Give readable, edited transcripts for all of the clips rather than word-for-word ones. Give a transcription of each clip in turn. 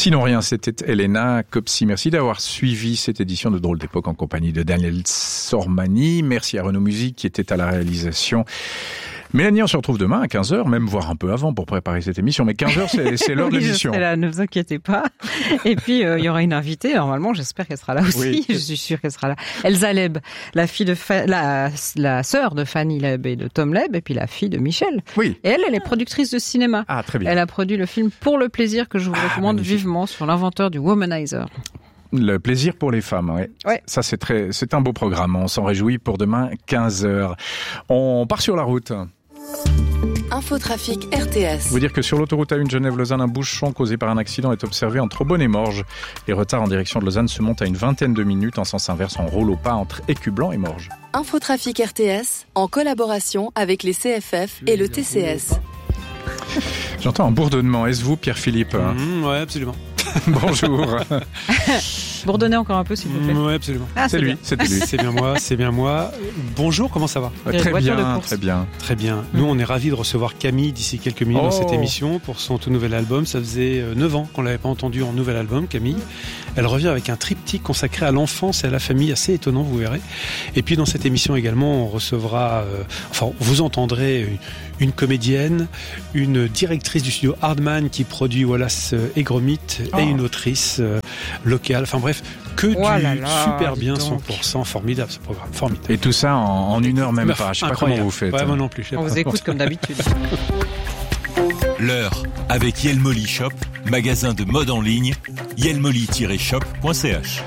Sinon rien, c'était Elena Copsi. Merci d'avoir suivi cette édition de Drôle d'époque en compagnie de Daniel Sormani. Merci à Renaud Musique qui était à la réalisation. Mélanie, on se retrouve demain à 15h, même voire un peu avant pour préparer cette émission. Mais 15h, c'est l'heure de l'émission. Oui, je serai là, ne vous inquiétez pas. Et puis, il y aura une invitée. Normalement, j'espère qu'elle sera là aussi. Oui. Je suis sûre qu'elle sera là. Elsa Leb, la fille de la sœur de Fanny Leb et de Tom Leb, et puis la fille de Michel. Oui. Et elle est productrice de cinéma. Ah, très bien. Elle a produit le film Pour le plaisir que je vous recommande vivement sur l'inventeur du womanizer. Le plaisir pour les femmes, oui. Ouais. Ça, c'est un beau programme. On s'en réjouit pour demain, 15h. On part sur la route. Infotrafic RTS. Vous dire que sur l'autoroute A1 Genève-Lausanne, un bouchon causé par un accident est observé entre Aubonne et Morges. Les retards en direction de Lausanne se montent à une vingtaine de minutes. En sens inverse, on roule au pas entre Écublanc et Morges. Infotrafic RTS, en collaboration avec les CFF et le TCS. J'entends un bourdonnement. Est-ce vous, Pierre-Philippe ? Oui, absolument. Bonjour. Bourdonnez encore un peu, s'il vous plaît. Oui, absolument. Ah, c'est lui. C'est bien moi. Bonjour, comment ça va ? Très bien. Très bien. Nous, on est ravis de recevoir Camille d'ici quelques minutes dans cette émission pour son tout nouvel album. Ça faisait 9 ans qu'on l'avait pas entendu en nouvel album, Camille. Elle revient avec un triptyque consacré à l'enfance et à la famille, assez étonnant, vous verrez. Et puis dans cette émission également, on recevra, vous entendrez une comédienne, une directrice du studio Hardman qui produit Wallace et Gromit et une autrice locale. Enfin bref, que super bien, 100%, formidable ce programme, formidable. Et tout ça en une heure même pas. Je sais pas comment vous faites. Ouais, moi non plus. On vous écoute comme d'habitude. L'heure avec Yelmoli Shop, magasin de mode en ligne, yelmoli-shop.ch.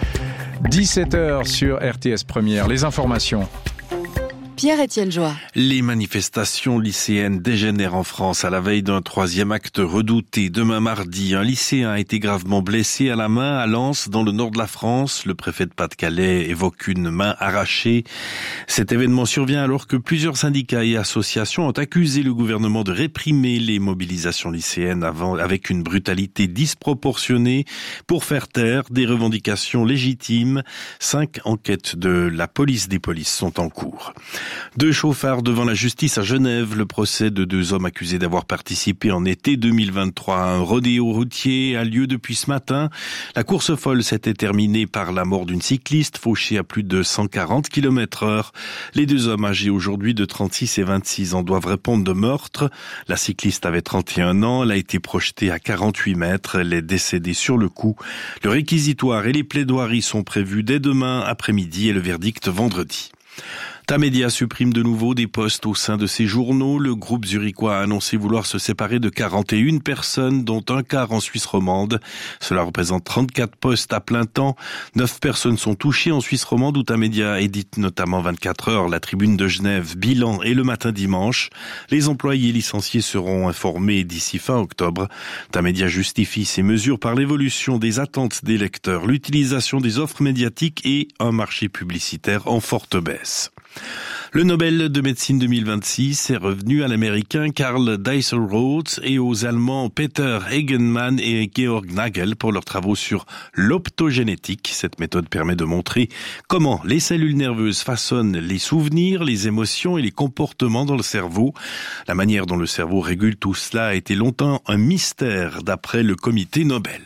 17h sur RTS Première. Les informations. Pierre-Étienne Joie. Les manifestations lycéennes dégénèrent en France à la veille d'un troisième acte redouté. Demain mardi, un lycéen a été gravement blessé à la main à Lens, dans le nord de la France. Le préfet de Pas-de-Calais évoque une main arrachée. Cet événement survient alors que plusieurs syndicats et associations ont accusé le gouvernement de réprimer les mobilisations lycéennes avec une brutalité disproportionnée pour faire taire des revendications légitimes. 5 enquêtes de la police des polices sont en cours. 2 chauffards devant la justice à Genève. Le procès de 2 hommes accusés d'avoir participé en été 2023 à un rodéo routier a lieu depuis ce matin. La course folle s'était terminée par la mort d'une cycliste fauchée à plus de 140 km/h. Les 2 hommes âgés aujourd'hui de 36 et 26 ans doivent répondre de meurtre. La cycliste avait 31 ans. Elle a été projetée à 48 mètres. Elle est décédée sur le coup. Le réquisitoire et les plaidoiries sont prévus dès demain après-midi et le verdict vendredi. Tamedia supprime de nouveau des postes au sein de ses journaux. Le groupe zurichois a annoncé vouloir se séparer de 41 personnes, dont un quart en Suisse romande. Cela représente 34 postes à plein temps. 9 personnes sont touchées en Suisse romande où Tamedia édite notamment 24 heures, la Tribune de Genève, Bilan et le Matin dimanche. Les employés licenciés seront informés d'ici fin octobre. Tamedia justifie ces mesures par l'évolution des attentes des lecteurs, l'utilisation des offres médiatiques et un marché publicitaire en forte baisse. Le Nobel de médecine 2026 est revenu à l'américain Karl Dieselrode et aux Allemands Peter Hegemann et Georg Nagel pour leurs travaux sur l'optogénétique. Cette méthode permet de montrer comment les cellules nerveuses façonnent les souvenirs, les émotions et les comportements dans le cerveau. La manière dont le cerveau régule tout cela a été longtemps un mystère d'après le comité Nobel.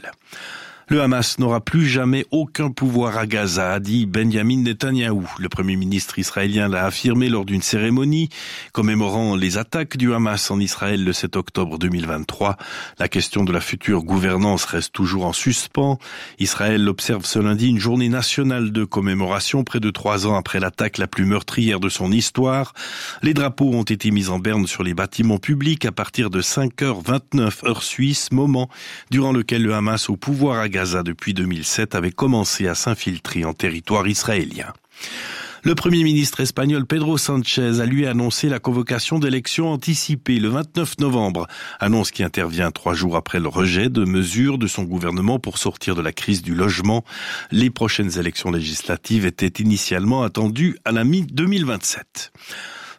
Le Hamas n'aura plus jamais aucun pouvoir à Gaza, a dit Benjamin Netanyahou. Le Premier ministre israélien l'a affirmé lors d'une cérémonie commémorant les attaques du Hamas en Israël le 7 octobre 2023. La question de la future gouvernance reste toujours en suspens. Israël observe ce lundi une journée nationale de commémoration près de 3 ans après l'attaque la plus meurtrière de son histoire. Les drapeaux ont été mis en berne sur les bâtiments publics à partir de 5h29 heure suisse, moment durant lequel le Hamas au pouvoir à Gaza depuis 2007 avait commencé à s'infiltrer en territoire israélien. Le Premier ministre espagnol Pedro Sánchez a lui annoncé la convocation d'élections anticipées le 29 novembre. Annonce qui intervient 3 jours après le rejet de mesures de son gouvernement pour sortir de la crise du logement. Les prochaines élections législatives étaient initialement attendues à la mi-2027.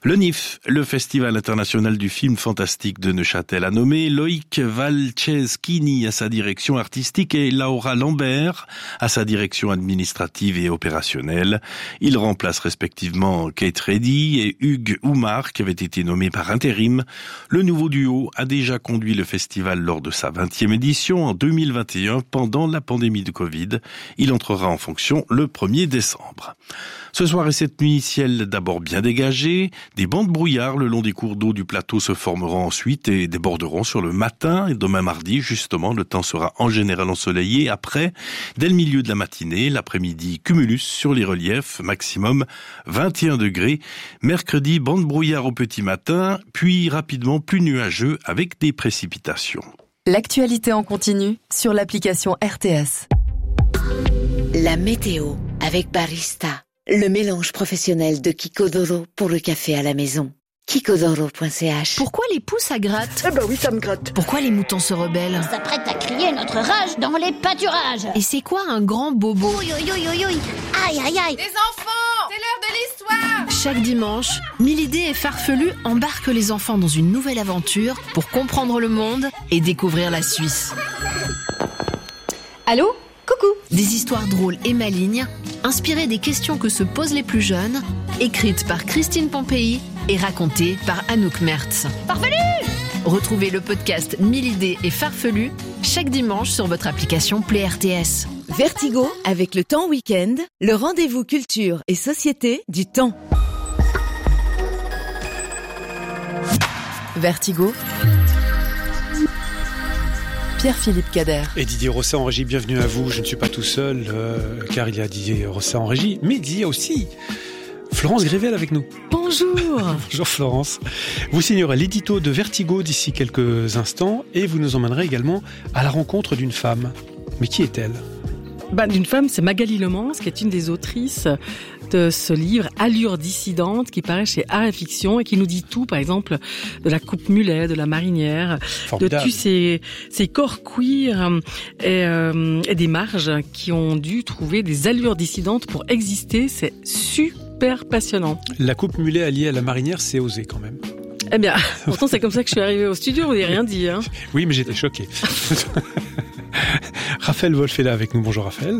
Le NIF, le Festival international du film fantastique de Neuchâtel, a nommé Loïc Valceschini à sa direction artistique et Laura Lambert à sa direction administrative et opérationnelle. Ils remplacent respectivement Kate Reddy et Hugues Oumar qui avaient été nommés par intérim. Le nouveau duo a déjà conduit le festival lors de sa 20e édition en 2021 pendant la pandémie de Covid. Il entrera en fonction le 1er décembre. Ce soir et cette nuit, ciel d'abord bien dégagé. Des bancs de brouillard le long des cours d'eau du plateau se formeront ensuite et déborderont sur le matin. Et demain mardi, justement, le temps sera en général ensoleillé. Après, dès le milieu de la matinée, l'après-midi, cumulus sur les reliefs, maximum 21 degrés. Mercredi, bancs de brouillard au petit matin, puis rapidement plus nuageux avec des précipitations. L'actualité en continu sur l'application RTS. La météo avec Barista. Le mélange professionnel de Kikodoro pour le café à la maison. Kikodoro.ch. Pourquoi les poules ça gratte ? Eh ben oui, ça me gratte. Pourquoi les moutons se rebellent ? On s'apprête à crier notre rage dans les pâturages. Et c'est quoi un grand bobo ? Ouïe, ouïe, ouïe, ouïe, ouïe. Aïe, aïe, aïe. Les enfants, c'est l'heure de l'histoire. Chaque dimanche, Milidé et Farfelu embarquent les enfants dans une nouvelle aventure pour comprendre le monde et découvrir la Suisse. Allô ? Coucou. Des histoires drôles et malignes, inspirées des questions que se posent les plus jeunes, écrites par Christine Pompéi et racontées par Anouk Mertz. Farfelu ! Retrouvez le podcast Milidé et Farfelu chaque dimanche sur votre application Play RTS. Vertigo avec le Temps Week-end, le rendez-vous culture et société du Temps. Vertigo. Pierre-Philippe Cader. Et Didier Rosset en régie, bienvenue à vous. Je ne suis pas tout seul, car il y a Didier Rosset en régie, mais il y a aussi Florence Grével avec nous. Bonjour. Bonjour Florence. Vous signerez l'édito de Vertigo d'ici quelques instants et vous nous emmènerez également à la rencontre d'une femme. Mais qui est-elle ? D'une femme, c'est Magali Lemans, qui est une des autrices de ce livre Allure dissidente qui paraît chez Art et Fiction et qui nous dit tout, par exemple, de la coupe mulet, de la marinière, formidable, de tous ces corps queer et des marges qui ont dû trouver des allures dissidentes pour exister. C'est super passionnant. La coupe mulet alliée à la marinière, c'est osé quand même. Eh bien, pourtant c'est comme ça que je suis arrivée au studio, vous n'avez rien dit. Hein. Oui, mais j'étais choqué. Raphaël Wolf est là avec nous. Bonjour Raphaël.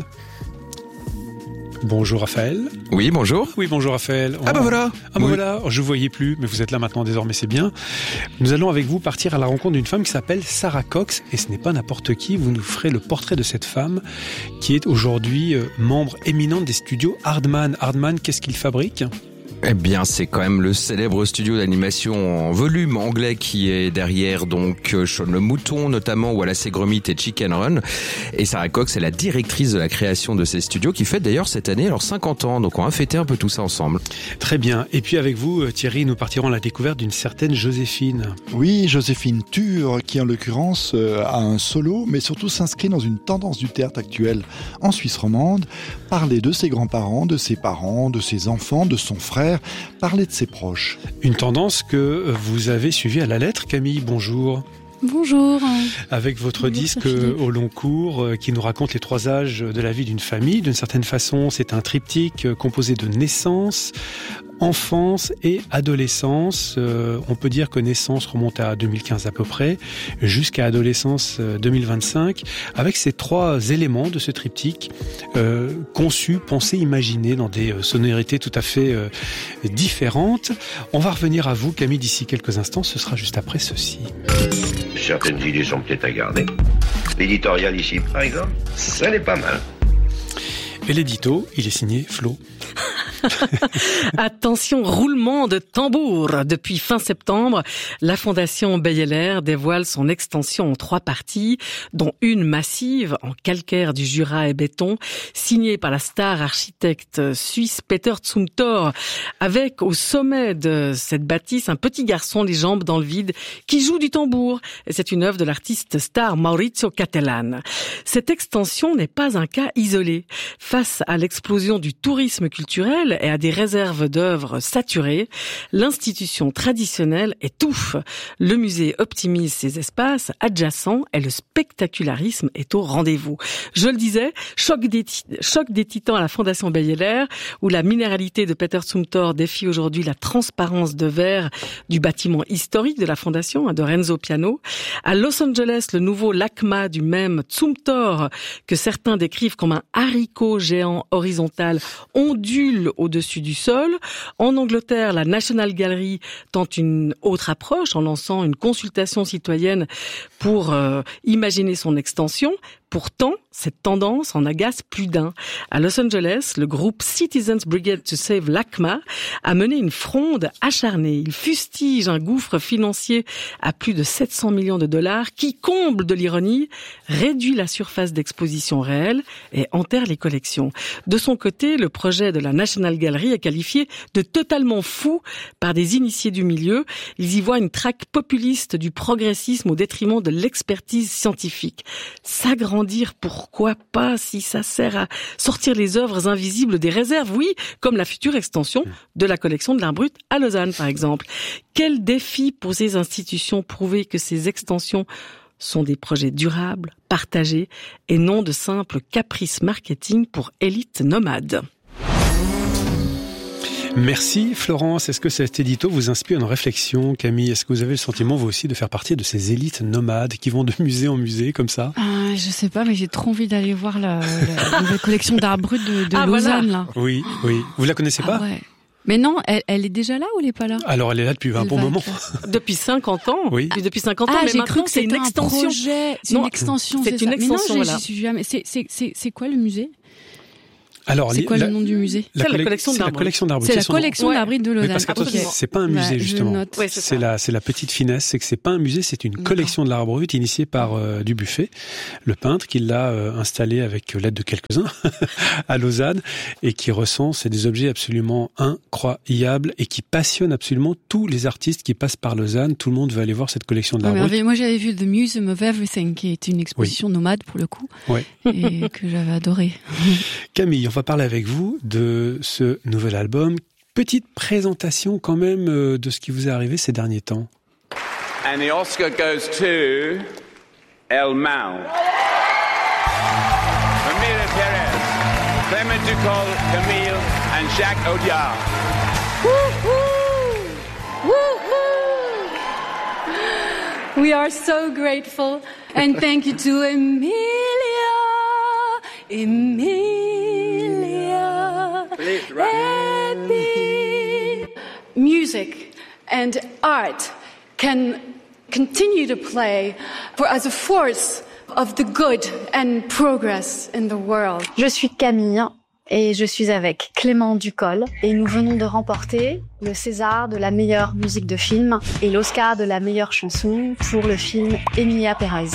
Bonjour Raphaël. Oui, bonjour. Oui, bonjour Raphaël. Ah bah voilà. Ah bah voilà, je vous voyais plus, mais vous êtes là maintenant désormais, c'est bien. Nous allons avec vous partir à la rencontre d'une femme qui s'appelle Sarah Cox, et ce n'est pas n'importe qui, vous nous ferez le portrait de cette femme qui est aujourd'hui membre éminente des studios Hardman. Hardman, qu'est-ce qu'il fabrique ? Eh bien, c'est quand même le célèbre studio d'animation en volume anglais qui est derrière donc Shaun le Mouton notamment, Wallace et Gromit et Chicken Run. Et Sarah Cox est la directrice de la création de ces studios qui fête d'ailleurs cette année alors 50 ans. Donc on va fêter un peu tout ça ensemble. Très bien. Et puis avec vous, Thierry, nous partirons à la découverte d'une certaine Joséphine. Oui, Joséphine Thur, qui en l'occurrence a un solo, mais surtout s'inscrit dans une tendance du théâtre actuel en Suisse romande. Parler de ses grands-parents, de ses parents, de ses enfants, de son frère, parler de ses proches. Une tendance que vous avez suivie à la lettre, Camille, bonjour. Bonjour. Avec votre disque au long cours qui nous raconte les 3 âges de la vie d'une famille. D'une certaine façon, c'est un triptyque composé de naissance, enfance et adolescence. On peut dire que naissance remonte à 2015 à peu près, jusqu'à adolescence 2025, avec ces 3 éléments de ce triptyque conçus, pensés, imaginés dans des sonorités tout à fait différentes. On va revenir à vous, Camille, d'ici quelques instants. Ce sera juste après ceci. Certaines idées sont peut-être à garder. L'éditorial ici, par exemple, ça n'est pas mal. Et l'édito, il est signé Flo. Attention, roulement de tambour. Depuis fin septembre, la Fondation Beyeler dévoile son extension en 3 parties, dont une massive en calcaire du Jura et béton, signée par la star architecte suisse Peter Zumthor, avec au sommet de cette bâtisse un petit garçon les jambes dans le vide qui joue du tambour. Et c'est une œuvre de l'artiste star Maurizio Cattelan. Cette extension n'est pas un cas isolé. Face à l'explosion du tourisme culturel, s'écroule et à des réserves d'œuvres saturées, l'institution traditionnelle étouffe. Le musée optimise ses espaces adjacents et le spectacularisme est au rendez-vous. Je le disais, choc des titans à la Fondation Beyeler, où la minéralité de Peter Zumthor défie aujourd'hui la transparence de verre du bâtiment historique de la Fondation, de Renzo Piano. À Los Angeles, le nouveau LACMA du même Zumthor, que certains décrivent comme un haricot géant horizontal, ondule au-dessus du sol. En Angleterre, la National Gallery tente une autre approche en lançant une consultation citoyenne pour imaginer son extension. Pourtant, cette tendance en agace plus d'un. À Los Angeles, le groupe Citizens Brigade to Save LACMA a mené une fronde acharnée. Il fustige un gouffre financier à plus de 700 millions de dollars qui, comble de l'ironie, réduit la surface d'exposition réelle et enterre les collections. De son côté, le projet de la National Gallery est qualifié de totalement fou par des initiés du milieu. Ils y voient une traque populiste du progressisme au détriment de l'expertise scientifique. S'agrandir, pourquoi pas, si ça sert à sortir les œuvres invisibles des réserves, oui, comme la future extension de la collection de l'art brut à Lausanne, par exemple. Quel défi pour ces institutions, prouver que ces extensions sont des projets durables, partagés, et non de simples caprices marketing pour élites nomades. Merci Florence. Est-ce que cet édito vous inspire une réflexion, Camille? Est-ce que vous avez le sentiment, vous aussi, de faire partie de ces élites nomades qui vont de musée en musée, comme ça? Je sais pas, mais j'ai trop envie d'aller voir la nouvelle collection d'art brut de Lausanne, là. Oui. Vous la connaissez pas? Ouais. Mais non, elle est déjà là ou elle est pas là? Alors elle est là depuis un bon moment. Depuis 50 ans. Oui. Depuis 50 ans, mais j'ai maintenant cru que c'est une extension. C'est une extension. C'est une extension, mais non, voilà. j'y suis jamais. C'est quoi le musée? Alors, c'est quoi le nom du musée? C'est la collection d'art brut. C'est la collection d'art brut de Lausanne. Oui, parce qu'attention, c'est pas un musée, justement. Ouais, c'est la petite finesse, c'est que c'est pas un musée, c'est une collection de l'art brut initiée par Dubuffet, le peintre, qui l'a installé avec l'aide de quelques-uns à Lausanne et qui recense des objets absolument incroyables et qui passionne absolument tous les artistes qui passent par Lausanne. Tout le monde veut aller voir cette collection de l'art brut. Moi, j'avais vu The Museum of Everything, qui est une exposition nomade pour le coup, et que j'avais adoré. Camille, on va parler avec vous de ce nouvel album. Petite présentation quand même de ce qui vous est arrivé ces derniers temps. And the Oscar goes to El Mal. Ramiro Perez, Clement Ducol, Camille and Jacques Audiard. Woo-hoo! Woo-hoo! We are so grateful and thank you to Emilia. Music and art can continue to play as a force of the good and progress in the world. Je suis Camille et je suis avec Clément Ducol et nous venons de remporter le César de la meilleure musique de film et l'Oscar de la meilleure chanson pour le film Emilia Perez.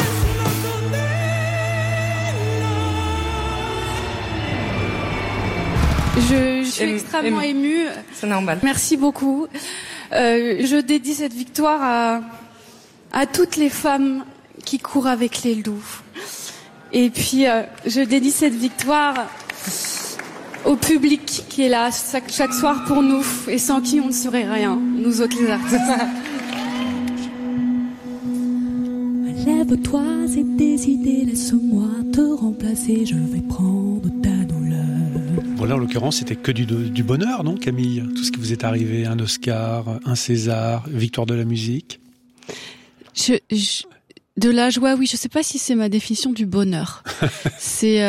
Je suis extrêmement émue. C'est normal. Merci beaucoup. Je dédie cette victoire à toutes les femmes qui courent avec les loups. Et puis, je dédie cette victoire au public qui est là chaque soir pour nous et sans qui on ne serait rien, nous autres les artistes. Lève-toi et des idées, laisse-moi te remplacer, je vais prendre ta douleur. Bon là, en l'occurrence, c'était que du bonheur, non, Camille? Tout ce qui vous est arrivé, un Oscar, un César, victoire de la musique. De la joie, oui. Je sais pas si c'est ma définition du bonheur. C'est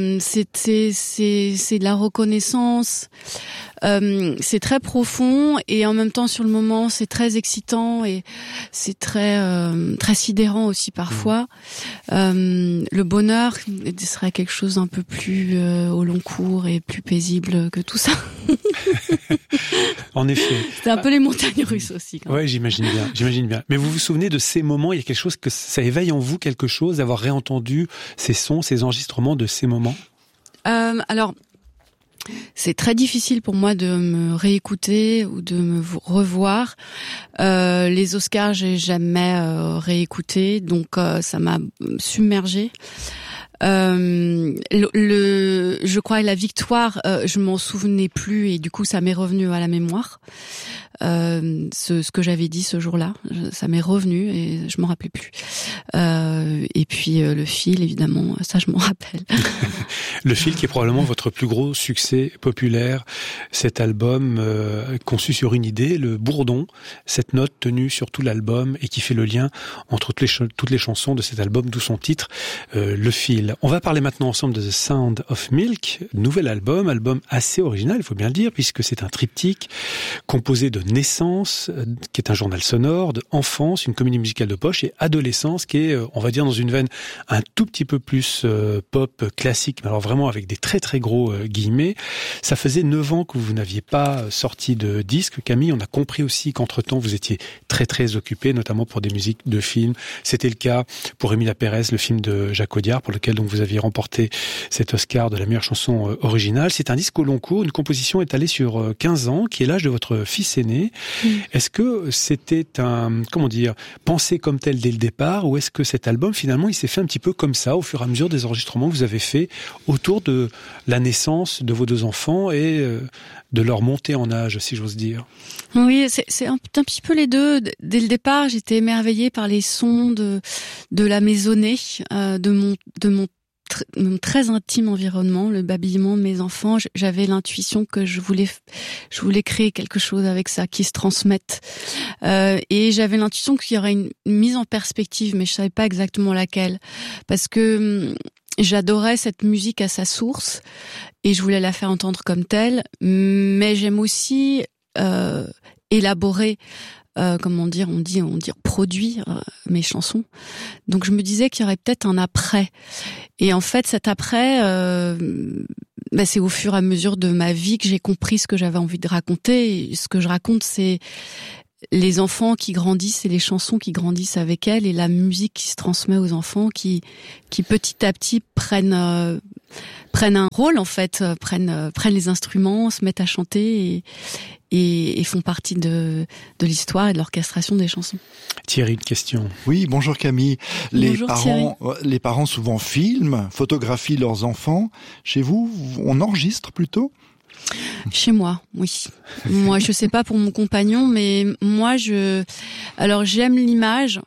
de la reconnaissance. C'est très profond et en même temps sur le moment c'est très excitant et c'est très sidérant aussi parfois. Le bonheur serait quelque chose d'un peu plus au long cours et plus paisible que tout ça. En effet. C'est un peu les montagnes russes aussi. Ouais, j'imagine bien. Mais vous vous souvenez de ces moments? Il y a quelque chose que ça éveille en vous quelque chose d'avoir réentendu ces sons, ces enregistrements de ces moments? Alors. C'est très difficile pour moi de me réécouter ou de me revoir. Les Oscars, j'ai jamais réécouté, donc ça m'a submergée. Je crois la victoire, je m'en souvenais plus et du coup ça m'est revenu à la mémoire. Ce que j'avais dit ce jour-là, ça m'est revenu et je m'en rappelais plus. Et puis le fil, évidemment, ça je m'en rappelle. Le fil qui est probablement votre plus gros succès populaire, cet album conçu sur une idée, le bourdon, cette note tenue sur tout l'album et qui fait le lien entre toutes les chansons de cet album, d'où son titre, Le fil. On va parler maintenant ensemble de The Sound of Milk, nouvel album assez original, il faut bien le dire, puisque c'est un triptyque composé de naissance, qui est un journal sonore, de enfance, une comédie musicale de poche, et adolescence, qui est, on va dire, dans une veine un tout petit peu plus pop classique, mais alors vraiment avec des très très gros guillemets. Ça faisait 9 ans que vous n'aviez pas sorti de disque, Camille. On a compris aussi qu'entre-temps, vous étiez très très occupé, notamment pour des musiques de films. C'était le cas pour Emilia Pérez, le film de Jacques Audiard, pour lequel donc vous aviez remporté cet Oscar de la meilleure chanson originale. C'est un disque au long cours, une composition étalée sur 15 ans, qui est l'âge de votre fils aîné. Est-ce que c'était pensé comme tel dès le départ, ou est-ce que cet album, finalement, il s'est fait un petit peu comme ça, au fur et à mesure des enregistrements que vous avez fait autour de la naissance de vos 2 enfants et de leur montée en âge, si j'ose dire? Oui, c'est un petit peu les deux. Dès le départ, j'étais émerveillée par les sons de la maisonnée, de mon très intime environnement, le babillement de mes enfants. J'avais l'intuition que je voulais créer quelque chose avec ça qui se transmette, et j'avais l'intuition qu'il y aurait une mise en perspective, mais je savais pas exactement laquelle, parce que j'adorais cette musique à sa source et je voulais la faire entendre comme telle, mais j'aime aussi élaborer, on dit produire mes chansons. Donc je me disais qu'il y aurait peut-être un après. Et en fait, cet après, c'est au fur et à mesure de ma vie que j'ai compris ce que j'avais envie de raconter. Et ce que je raconte, c'est les enfants qui grandissent et les chansons qui grandissent avec elles et la musique qui se transmet aux enfants qui petit à petit prennent un rôle, en fait, prennent les instruments, se mettent à chanter et font partie de l'histoire et de l'orchestration des chansons. Thierry, une question. Oui, bonjour Camille. Bonjour Les parents souvent filment, photographient leurs enfants. Chez vous, on enregistre plutôt ? Chez moi, oui. Moi, je sais pas pour mon compagnon, mais moi, alors j'aime l'image,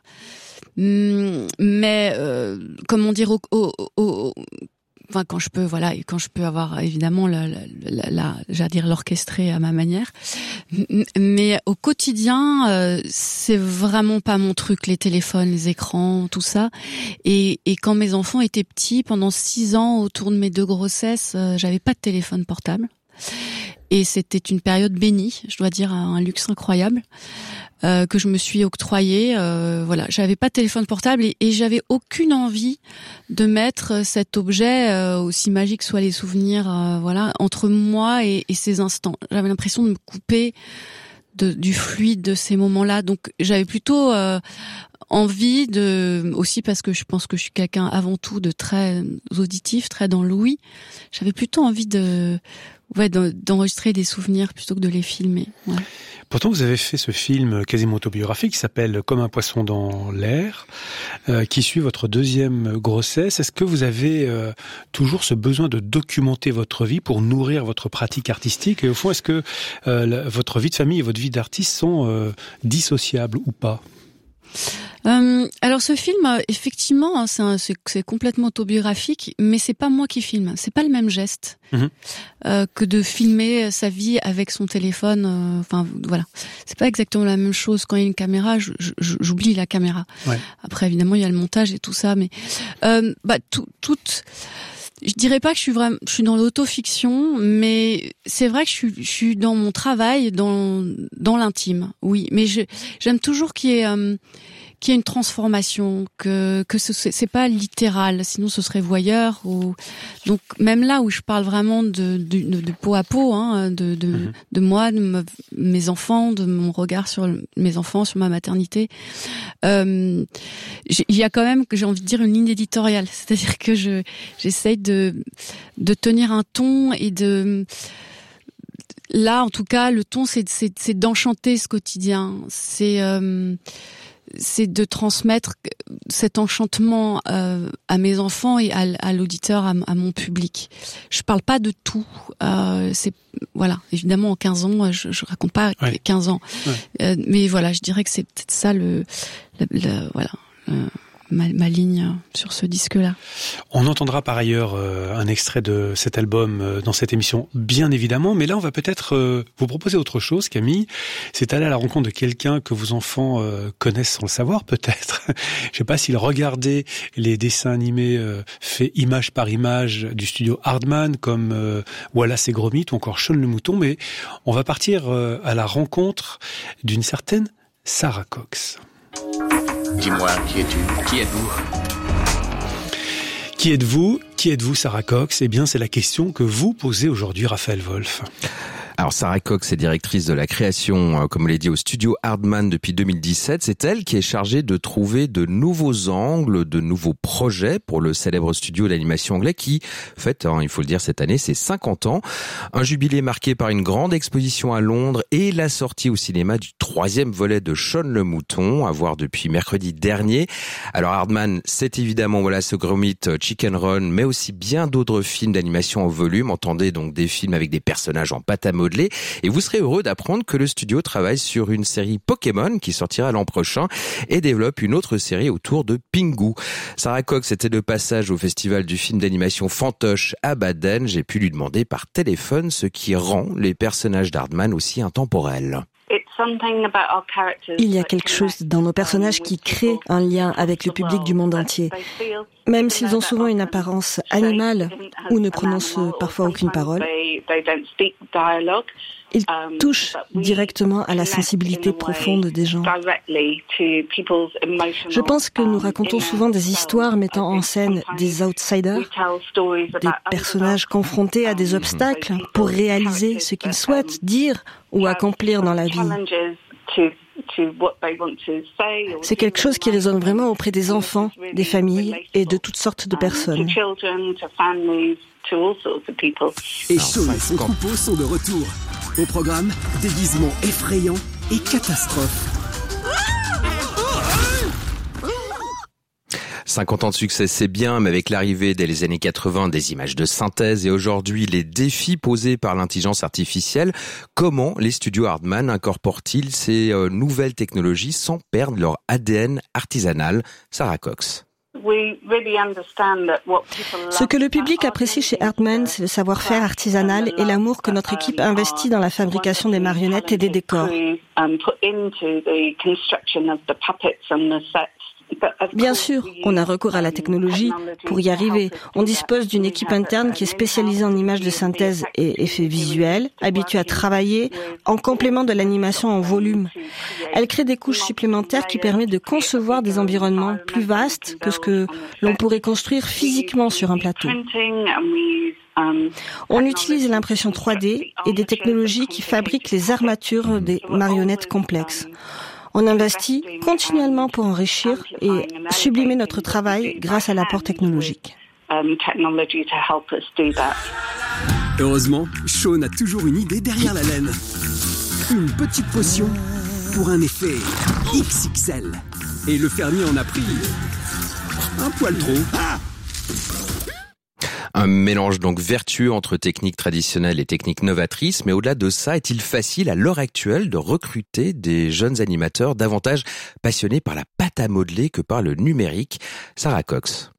mais comment dire, quand je peux avoir évidemment j'allais dire l'orchestrer à ma manière, mais au quotidien, c'est vraiment pas mon truc, les téléphones, les écrans, tout ça. Et quand mes enfants étaient petits, pendant 6 ans, autour de mes 2 grossesses, j'avais pas de téléphone portable. Et c'était une période bénie, je dois dire, un luxe incroyable que je me suis octroyé. J'avais pas de téléphone portable et j'avais aucune envie de mettre cet objet, aussi magique soient les souvenirs, entre moi et ces instants. J'avais l'impression de me couper du fluide de ces moments-là. Donc j'avais plutôt envie aussi parce que je pense que je suis quelqu'un avant tout de très auditif, très dans l'ouïe. J'avais plutôt envie d'enregistrer des souvenirs plutôt que de les filmer. Ouais. Pourtant, vous avez fait ce film quasiment autobiographique qui s'appelle Comme un poisson dans l'air, qui suit votre 2e grossesse. Est-ce que vous avez toujours ce besoin de documenter votre vie pour nourrir votre pratique artistique? Et au fond, est-ce que votre vie de famille et votre vie d'artiste sont dissociables ou pas? Alors ce film, effectivement, c'est complètement autobiographique, mais c'est pas moi qui filme. C'est pas le même geste que de filmer sa vie avec son téléphone. C'est pas exactement la même chose. Quand il y a une caméra, j'oublie la caméra. Ouais. Après, évidemment, il y a le montage et tout ça, mais je dirais pas que je suis dans l'autofiction, mais c'est vrai que je suis dans mon travail, dans l'intime. Oui, mais j'aime toujours qu'il y ait une transformation, que c'est pas littéral, sinon ce serait voyeur. Donc même là où je parle vraiment de peau à peau, de moi, de mes enfants, de mon regard sur mes enfants, sur ma maternité, il y a quand même, j'ai envie de dire, une ligne éditoriale, c'est-à-dire que j'essaye de tenir un ton et là en tout cas le ton c'est d'enchanter ce quotidien, c'est de transmettre cet enchantement à mes enfants et à l'auditeur, à mon public. Je parle pas de tout. C'est voilà, évidemment en 15 ans, je raconte pas 15 ans. Ouais. Mais voilà, je dirais que c'est peut-être ça ma ligne sur ce disque-là. On entendra par ailleurs un extrait de cet album dans cette émission, bien évidemment, mais là on va peut-être vous proposer autre chose, Camille. C'est aller à la rencontre de quelqu'un que vos enfants connaissent sans le savoir, peut-être. Je sais pas s'ils regardaient les dessins animés faits image par image du studio Aardman, comme Wallace et Gromit ou encore Shaun le Mouton, mais on va partir à la rencontre d'une certaine Sarah Cox. Dis-moi, qui es-tu ? Qui êtes-vous ? Qui êtes-vous ? Qui êtes-vous, Sarah Cox ? Eh bien, c'est la question que vous posez aujourd'hui, Raphaël Wolf. Alors Sarah Cox est directrice de la création, comme on l'a dit, au studio Aardman depuis 2017. C'est elle qui est chargée de trouver de nouveaux angles, de nouveaux projets pour le célèbre studio d'animation anglais qui fête, il faut le dire, cette année, ses 50 ans. Un jubilé marqué par une grande exposition à Londres et la sortie au cinéma du 3e volet de Shaun le Mouton, à voir depuis mercredi dernier. Alors Aardman, c'est évidemment Wallace et Gromit, Chicken Run, mais aussi bien d'autres films d'animation en volume. Entendez donc des films avec des personnages en pâte à modeler. Et vous serez heureux d'apprendre que le studio travaille sur une série Pokémon qui sortira l'an prochain et développe une autre série autour de Pingu. Sarah Cox était de passage au festival du film d'animation Fantoche à Baden. J'ai pu lui demander par téléphone ce qui rend les personnages d'Aardman aussi intemporels. Il y a quelque chose dans nos personnages qui crée un lien avec le public du monde entier. Même s'ils ont souvent une apparence animale ou ne prononcent parfois aucune parole, ils touchent directement à la sensibilité profonde des gens. Je pense que nous racontons souvent des histoires mettant en scène des outsiders, des personnages confrontés à des obstacles pour réaliser ce qu'ils souhaitent dire ou accomplir dans la vie. C'est quelque chose qui résonne vraiment auprès des enfants, des familles et de toutes sortes de personnes. Et Shaun et son troupeau sont de retour. Au programme, déguisements effrayants et catastrophes. 50 ans de succès, c'est bien, mais avec l'arrivée dès les années 80 des images de synthèse et aujourd'hui les défis posés par l'intelligence artificielle, comment les studios Aardman incorporent-ils ces nouvelles technologies sans perdre leur ADN artisanal ? Sarah Cox. Ce que le public apprécie chez Aardman, c'est le savoir-faire artisanal et l'amour que notre équipe investit dans la fabrication des marionnettes et des décors. Bien sûr, on a recours à la technologie pour y arriver. On dispose d'une équipe interne qui est spécialisée en images de synthèse et effets visuels, habituée à travailler en complément de l'animation en volume. Elle crée des couches supplémentaires qui permettent de concevoir des environnements plus vastes que ce que l'on pourrait construire physiquement sur un plateau. On utilise l'impression 3D et des technologies qui fabriquent les armatures des marionnettes complexes. On investit continuellement pour enrichir et sublimer notre travail grâce à l'apport technologique. Heureusement, Shaun a toujours une idée derrière la laine. Une petite potion pour un effet XXL. Et le fermier en a pris un poil trop. Un mélange donc vertueux entre techniques traditionnelles et techniques novatrices, mais au-delà de ça, est-il facile à l'heure actuelle de recruter des jeunes animateurs davantage passionnés par la pâte à modeler que par le numérique ? Sarah Cox.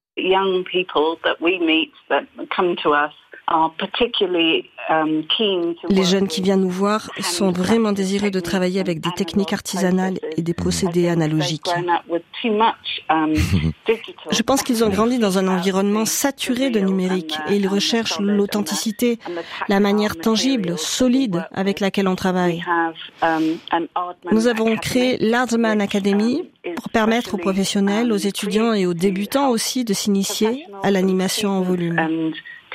Les jeunes qui viennent nous voir sont vraiment désireux de travailler avec des techniques artisanales et des procédés analogiques. Je pense qu'ils ont grandi dans un environnement saturé de numérique et ils recherchent l'authenticité, la manière tangible, solide avec laquelle on travaille. Nous avons créé l'Aardman Academy pour permettre aux professionnels, aux étudiants et aux débutants aussi de s'initier à l'animation en volume.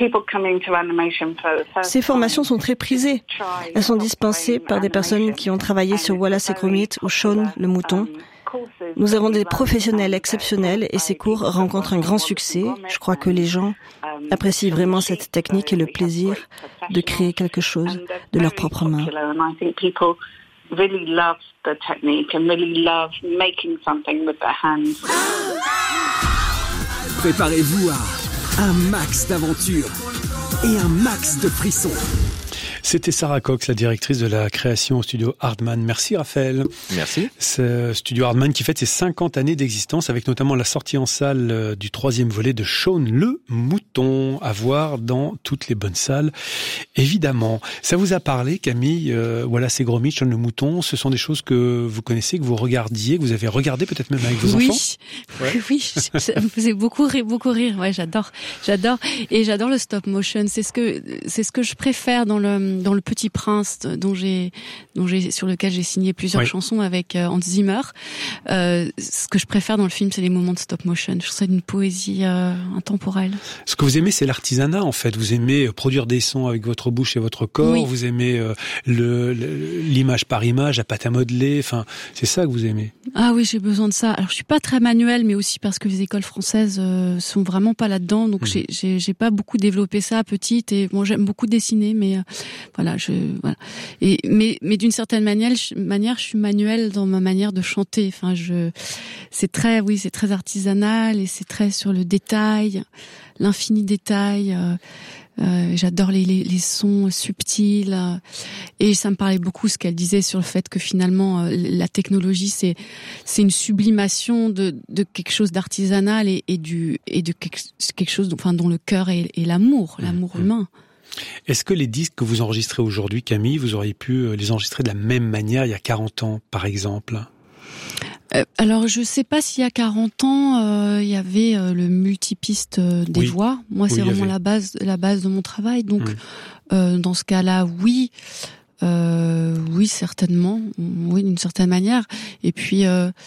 Ces formations sont très prisées. Elles sont dispensées par des personnes qui ont travaillé sur Wallace et Gromit ou Shaun le Mouton. Nous avons des professionnels exceptionnels et ces cours rencontrent un grand succès. Je crois que les gens apprécient vraiment cette technique et le plaisir de créer quelque chose de leurs propres mains. really love the technique and really love making something with their hands. Préparez-vous à un max d'aventures et un max de frissons. C'était Sarah Cox, la directrice de la création au studio Hardman. Merci Raphaël. Merci. Ce studio Hardman qui fête ses 50 années d'existence avec notamment la sortie en salle du 3e volet de Shaun le Mouton, à voir dans toutes les bonnes salles, évidemment. Ça vous a parlé, Camille, Wallace et Gromit, Shaun le Mouton, ce sont des choses que vous connaissez, que vous regardiez, que vous avez regardé peut-être même avec vos enfants? Oui, ça me faisait beaucoup rire. Ouais, j'adore. Et j'adore le stop motion. C'est ce que je préfère dans le Petit Prince, sur lequel j'ai signé plusieurs chansons avec Hans Zimmer. Ce que je préfère dans le film, c'est les moments de stop motion. Je trouve ça d'une poésie intemporelle. Ce que vous aimez, c'est l'artisanat, en fait. Vous aimez produire des sons avec votre bouche et votre corps. Oui. Vous aimez l'image par image, la pâte à modeler. Enfin, c'est ça que vous aimez. Ah oui, j'ai besoin de ça. Alors, je suis pas très manuelle, mais aussi parce que les écoles françaises sont vraiment pas là-dedans. Donc, j'ai pas beaucoup développé ça petite. Et bon, j'aime beaucoup dessiner, mais voilà. Mais d'une certaine manière, je suis manuelle dans ma manière de chanter. Enfin, c'est très artisanal et c'est très sur le détail, l'infini détail. J'adore les sons subtils et ça me parlait beaucoup ce qu'elle disait sur le fait que finalement la technologie c'est une sublimation de quelque chose d'artisanal et de quelque chose dont le cœur est l'amour humain. Est-ce que les disques que vous enregistrez aujourd'hui, Camille, vous auriez pu les enregistrer de la même manière il y a 40 ans, par exemple? Alors, je sais pas s'il y a 40 ans, il y avait le multipiste des voix. Moi, c'est vraiment la base de mon travail. Donc, dans ce cas-là, oui, certainement, oui, d'une certaine manière. Et puis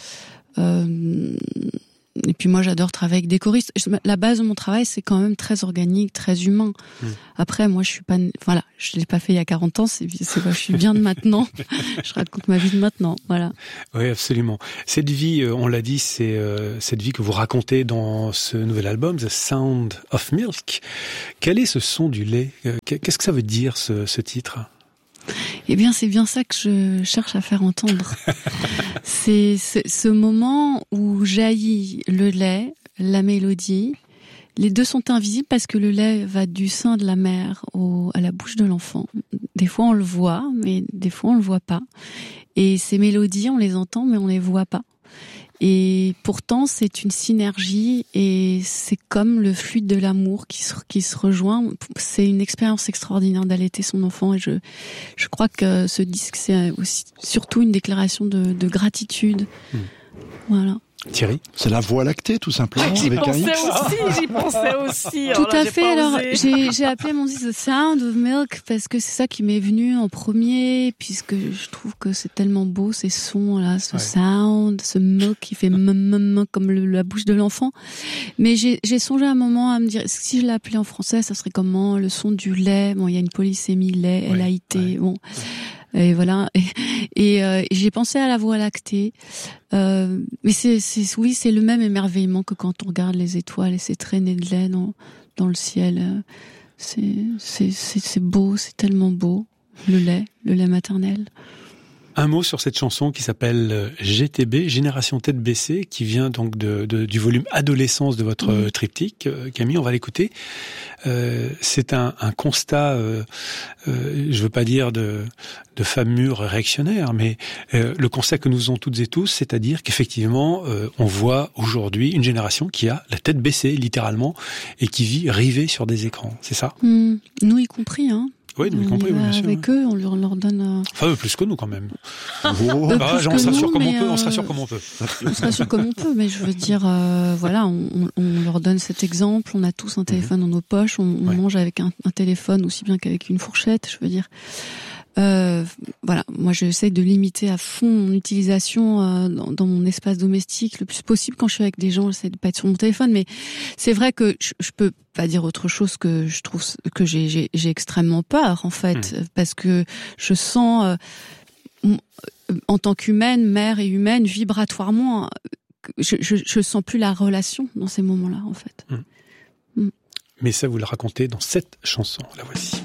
moi, j'adore travailler avec des choristes. La base de mon travail, c'est quand même très organique, très humain. Après, moi, je l'ai pas fait il y a 40 ans, je suis bien de maintenant. Je raconte ma vie de maintenant, voilà. Oui, absolument. Cette vie, on l'a dit, c'est cette vie que vous racontez dans ce nouvel album, The Sound of Milk. Quel est ce son du lait? Qu'est-ce que ça veut dire, ce titre? Eh bien, c'est bien ça que je cherche à faire entendre. C'est ce moment où jaillit le lait, la mélodie. Les deux sont invisibles parce que le lait va du sein de la mère à la bouche de l'enfant. Des fois, on le voit, mais des fois, on le voit pas. Et ces mélodies, on les entend, mais on les voit pas. Et pourtant, c'est une synergie et c'est comme le fluide de l'amour qui se rejoint. C'est une expérience extraordinaire d'allaiter son enfant et je crois que ce disque, c'est aussi surtout une déclaration de gratitude. Voilà. Thierry, c'est la Voie lactée, tout simplement. J'y pensais aussi. Tout à fait. Alors, j'ai appelé mon disque The Sound of Milk parce que c'est ça qui m'est venu en premier, puisque je trouve que c'est tellement beau, ces sons-là, ce sound, ce milk qui fait comme la bouche de l'enfant. Mais j'ai songé à un moment à me dire, si je l'appelais en français, ça serait comment? Le son du lait. Bon, il y a une polysémie, lait, L-A-I-T. Bon. Et voilà. Et j'ai pensé à la Voie lactée. Mais c'est le même émerveillement que quand on regarde les étoiles et ces traînées de lait dans le ciel. C'est beau, c'est tellement beau. Le lait maternel. Un mot sur cette chanson qui s'appelle GTB, Génération Tête Baissée, qui vient donc du volume Adolescence de votre triptyque. Camille, on va l'écouter. C'est un constat, je veux pas dire de femme mûre réactionnaire, mais le constat que nous faisons toutes et tous, c'est-à-dire qu'effectivement, on voit aujourd'hui une génération qui a la tête baissée, littéralement, et qui vit rivée sur des écrans. C'est ça? Nous y compris, hein. Oui, nous y compris, bien sûr. Avec eux, on leur donne... Enfin, plus que nous, quand même. On se rassure comme on peut. On se rassure comme on peut, mais je veux dire, voilà, on leur donne cet exemple. On a tous un téléphone dans nos poches. On mange avec un téléphone aussi bien qu'avec une fourchette, je veux dire. Voilà, moi j'essaie de limiter à fond mon utilisation dans mon espace domestique le plus possible. Quand je suis avec des gens, j'essaie de pas être sur mon téléphone, mais c'est vrai que je peux pas dire autre chose que je trouve que j'ai extrêmement peur en fait, parce que je sens en tant qu'humaine, mère et humaine, vibratoirement, je sens plus la relation dans ces moments-là en fait. Mais ça, vous le racontez dans cette chanson. La voici.